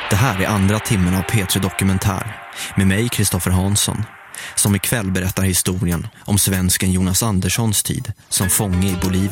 Det här är andra timmen av P3 Dokumentär med mig, Kristoffer Hansson, som ikväll berättar historien om svensken Jonas Anderssons tid som fånge i Bolivia.